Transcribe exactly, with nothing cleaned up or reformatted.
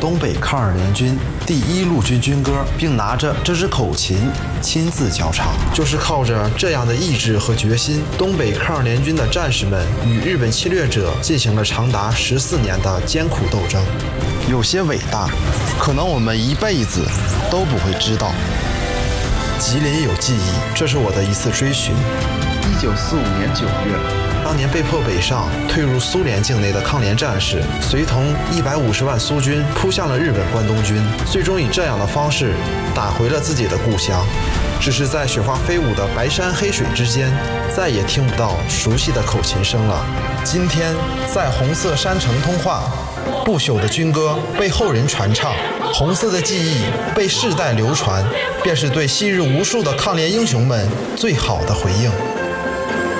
东北抗日联军第一陆军军歌，并拿着这支口琴亲自教唱。就是靠着这样的意志和决心，东北抗日联军的战士们与日本侵略者进行了长达十四年的艰苦斗争。有些伟大，可能我们一辈子都不会知道。吉林有记忆，这是我的一次追寻。 一九四五年九月， 当年被迫北上、退入苏联境内的抗联战士，随同一百五十万苏军扑向了日本关东军，最终以这样的方式打回了自己的故乡。只是在雪花飞舞的白山黑水之间，再也听不到熟悉的口琴声了。今天，在红色山城通话，不朽的军歌被后人传唱，红色的记忆被世代流传，便是对昔日无数的抗联英雄们最好的回应。